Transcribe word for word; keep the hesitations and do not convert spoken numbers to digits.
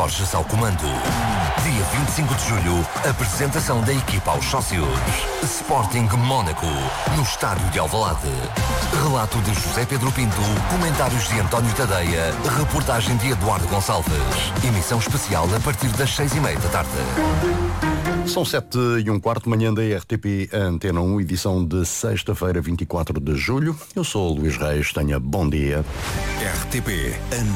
Borges ao comando. Dia vinte e cinco de julho, apresentação da equipa aos sócios. Sporting Mónaco, no estádio de Alvalade. Relato de José Pedro Pinto, comentários de António Tadeia, reportagem de Eduardo Gonçalves. Emissão especial a partir das seis e meia da tarde. São sete e um quarto, manhã da R T P Antena um, edição de sexta-feira, vinte e quatro de julho. Eu sou o Luís Reis, tenha bom dia. R T P